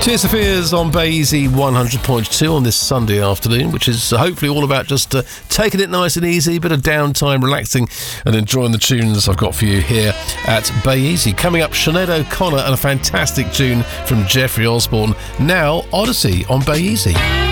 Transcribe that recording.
Tears for Fears on Bay Easy 100.2 on this Sunday afternoon, which is hopefully all about just taking it nice and easy, bit of downtime, relaxing and enjoying the tunes I've got for you here at Bay Easy. Coming up, Sinead O'Connor and a fantastic tune from Jeffrey Osborne. Now, Odyssey on Bay Easy.